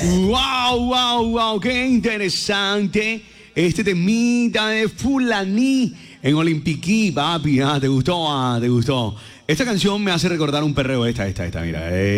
Wow, qué interesante este temita de Fulani en Olimpiquí, papi. ¿Te gustó? ¿Te gustó? Esta canción me hace recordar un perreo. Esta, mira.